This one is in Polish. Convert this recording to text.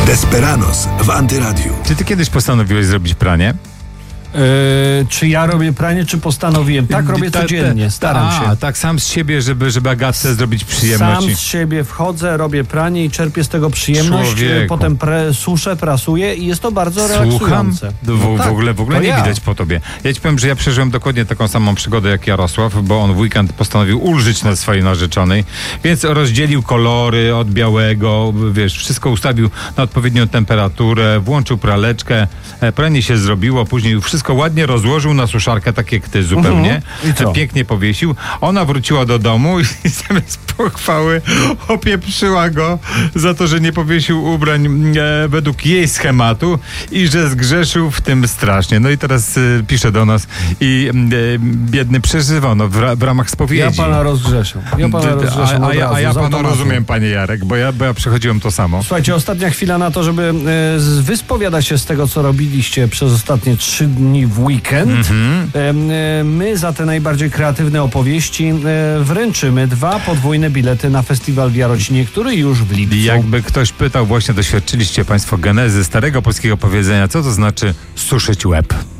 Desperados w Antyradiu. Czy ty kiedyś postanowiłeś zrobić pranie? Czy ja robię pranie, czy postanowiłem? Tak, robię codziennie, staram się. Tak, sam z siebie, żeby Agatce zrobić przyjemność. Sam z siebie wchodzę, robię pranie i czerpię z tego przyjemność. Człowieku. Potem suszę, prasuję i jest to bardzo Słucham? relaksujące. W ogóle nie widać po tobie. Ja ci powiem, że ja przeżyłem dokładnie taką samą przygodę jak Jarosław, bo on w weekend postanowił ulżyć na swojej narzeczonej, więc rozdzielił kolory od białego, wiesz, wszystko ustawił na odpowiednią temperaturę, włączył praleczkę, pranie się zrobiło, później wszystko ładnie rozłożył na suszarkę, tak jak ty zupełnie. I co? Pięknie powiesił. Ona wróciła do domu i zamiast pochwały opieprzyła go za to, że nie powiesił ubrań według jej schematu i że zgrzeszył w tym strasznie. No i teraz pisze do nas i biedny przeżywa w ramach spowiedzi. Ja pana rozgrzeszam. A ja pana rozumiem, panie Jarek, bo ja przechodziłem to samo. Słuchajcie, ostatnia chwila na to, żeby wyspowiadać się z tego, co robiliście przez ostatnie 3 dni w weekend. My za te najbardziej kreatywne opowieści wręczymy 2 podwójne bilety na festiwal w Jarocinie, który już w lipcu. Jakby ktoś pytał, właśnie doświadczyliście państwo genezy starego polskiego powiedzenia, co to znaczy suszyć łeb.